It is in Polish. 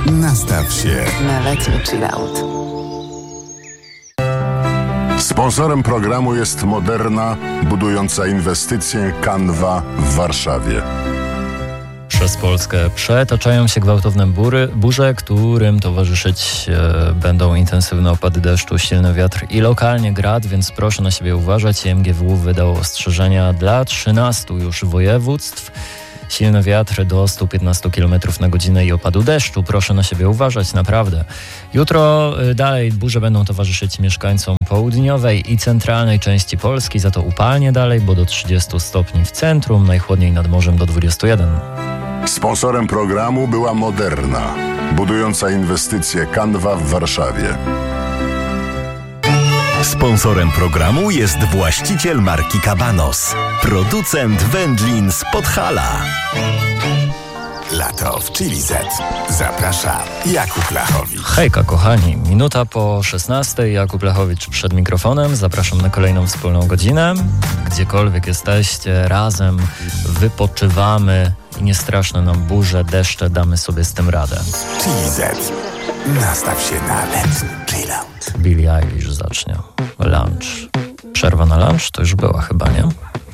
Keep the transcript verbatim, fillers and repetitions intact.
nastaw się na letni chillout. Sponsorem programu jest Moderna, budująca inwestycje Canva w Warszawie. Przez Polskę przetaczają się gwałtowne bury, burze, którym towarzyszyć e, będą intensywne opady deszczu, silny wiatr i lokalnie grad, więc proszę na siebie uważać. M G W wydało ostrzeżenia dla trzynastu już województw. Silny wiatr do stu piętnastu kilometrów na godzinę i opadu deszczu. Proszę na siebie uważać, naprawdę. Jutro y, dalej burze będą towarzyszyć mieszkańcom południowej i centralnej części Polski, za to upalnie dalej, bo do trzydziestu stopni w centrum, najchłodniej nad morzem do dwudziestu jeden. Sponsorem programu była Moderna, budująca inwestycje Canva w Warszawie. Sponsorem programu jest właściciel marki Cabanos, producent wędlin z Podhala. Lato w Chili Z. Zaprasza Jakub Lachowicz. Hejka kochani, minuta po szesnastej, Jakub Lachowicz przed mikrofonem. Zapraszam na kolejną wspólną godzinę. Gdziekolwiek jesteście, razem wypoczywamy i nie straszne nam burze, deszcze, damy sobie z tym radę. Chili Z. Nastaw się na letni chillout. Billie Eilish zacznie. Lunch. Przerwa na lunch to już była chyba, nie?